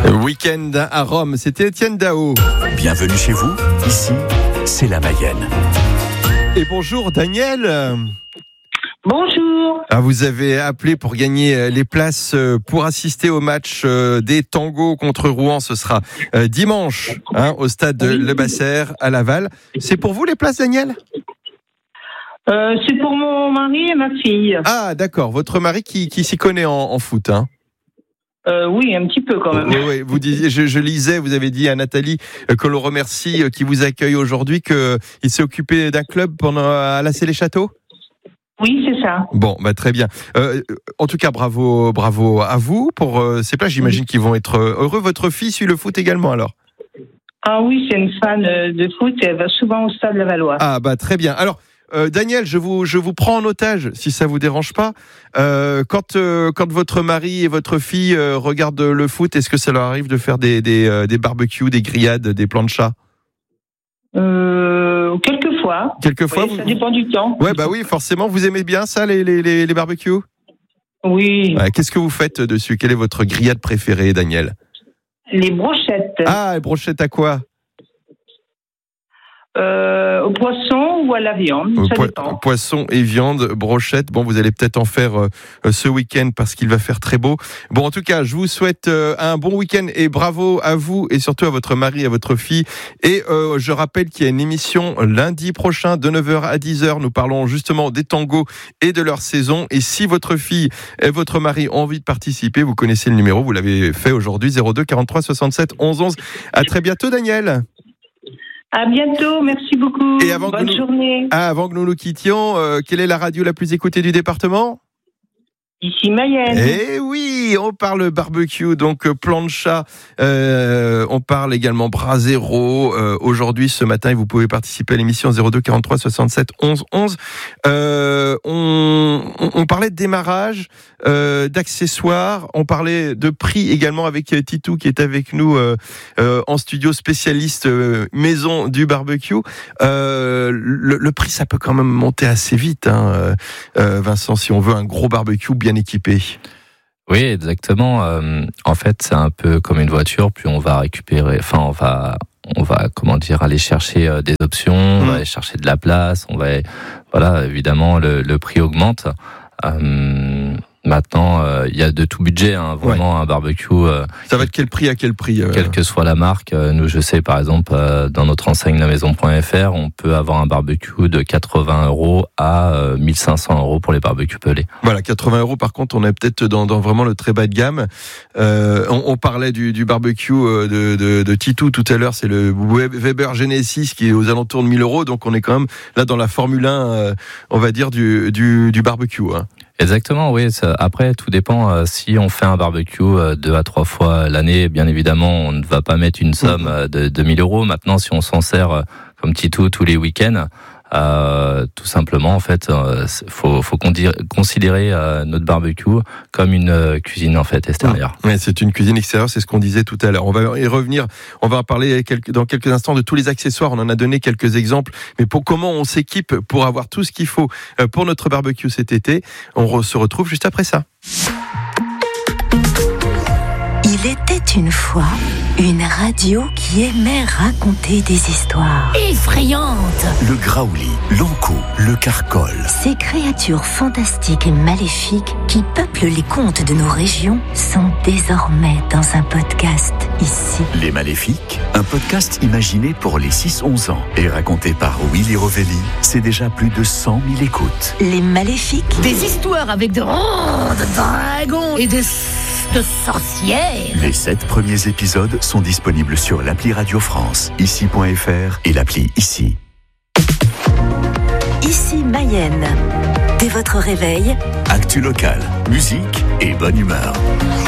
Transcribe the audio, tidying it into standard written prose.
Week-end à Rome, c'était Étienne Dao. Bienvenue chez vous, ici, c'est la Mayenne. Et bonjour Daniel. Bonjour. Vous avez appelé pour gagner les places pour assister au match des Tangos contre Rouen. Ce sera dimanche au stade Le Basser à Laval. C'est pour vous les places, Daniel ? C'est pour mon mari et ma fille. Ah d'accord, votre mari qui s'y connaît en foot, hein ? Oui, un petit peu quand même. Oui. Vous disiez, je lisais, vous avez dit à Nathalie que l'on remercie, qui vous accueille aujourd'hui, qu'il s'est occupé d'un club à la Célé-Château. Oui, c'est ça. Bon, très bien. En tout cas, bravo à vous pour ces places. J'imagine qu'ils vont être heureux. Votre fille suit le foot également, alors ? Ah oui, c'est une fan de foot. Elle va souvent au stade Lavallois. Ah très bien. Alors. Daniel, je vous prends en otage, si ça vous dérange pas. Quand votre mari et votre fille regardent le foot, est-ce que ça leur arrive de faire des barbecues, des grillades, des planchas ? Quelquefois. Quelquefois, oui, ça dépend du temps. Ouais, oui, forcément. Vous aimez bien ça, les barbecues ? Oui. Ouais, qu'est-ce que vous faites dessus ? Quelle est votre grillade préférée, Daniel ? Les brochettes. Ah, les brochettes à quoi ? Au poisson ou à la viande, ça dépend. Poisson et viande, brochette. Bon, vous allez peut-être en faire ce week-end parce qu'il va faire très beau. Bon, en tout cas, je vous souhaite un bon week-end et bravo à vous et surtout à votre mari et à votre fille. Et je rappelle qu'il y a une émission lundi prochain de 9h à 10h. Nous parlons justement des tangos et de leur saison. Et si votre fille et votre mari ont envie de participer, vous connaissez le numéro, vous l'avez fait aujourd'hui, 02 43 67 11 11. À très bientôt, Daniel. À bientôt, merci beaucoup. Et bonne journée. Avant que nous nous quittions, quelle est la radio la plus écoutée du département ? Ici Mayenne. Eh oui, on parle barbecue, donc plancha, on parle également brasero. Aujourd'hui, ce matin, et vous pouvez participer à l'émission 02 43 67 11 11. On parlait de démarrage, d'accessoires, on parlait de prix également avec Titou qui est avec nous en studio, spécialiste maison du barbecue. Le prix, ça peut quand même monter assez vite, hein, Vincent, si on veut un gros barbecue bien équipé. Oui, exactement. En fait, c'est un peu comme une voiture. Plus on va récupérer, on va aller chercher des options, on va aller chercher de la place. Évidemment, le prix augmente. Maintenant, il y a de tout budget, hein, vraiment. Un barbecue. Ça va de quel prix à quel prix Quelle que soit la marque. Nous, je sais, par exemple, dans notre enseigne lamaison.fr, on peut avoir un barbecue de 80 € à 1500 € pour les barbecues pelés. Voilà, 80 €. Par contre, on est peut-être dans vraiment le très bas de gamme. On parlait du barbecue de Titou tout à l'heure. C'est le Weber Genesis qui est aux alentours de 1000 €. Donc, on est quand même là dans la Formule 1, on va dire, du barbecue, hein. Exactement, oui. Après, tout dépend. Si on fait un barbecue 2 à 3 fois l'année, bien évidemment, on ne va pas mettre une somme de 1000 €. Maintenant, si on s'en sert comme Titou tous les week-ends, tout simplement, en fait, faut considérer notre barbecue comme une cuisine en fait extérieure. Ouais, c'est une cuisine extérieure, c'est ce qu'on disait tout à l'heure. On va y revenir. On va parler dans quelques instants de tous les accessoires. On en a donné quelques exemples, mais comment on s'équipe pour avoir tout ce qu'il faut pour notre barbecue cet été. On se retrouve juste après ça. Il était une fois une radio qui aimait raconter des histoires effrayantes. Le graouli, l'ankou, le carcol. Ces créatures fantastiques et maléfiques qui peuplent les contes de nos régions sont désormais dans un podcast ici. Les Maléfiques, un podcast imaginé pour les 6-11 ans et raconté par Willy Rovelli. C'est déjà plus de 100 000 écoutes. Les Maléfiques. Des histoires avec de dragons et de sorcières. Les 7 premiers épisodes sont disponibles sur l'appli Radio France, ici.fr et l'appli Ici. Ici Mayenne. Dès votre réveil, actu locale, musique et bonne humeur.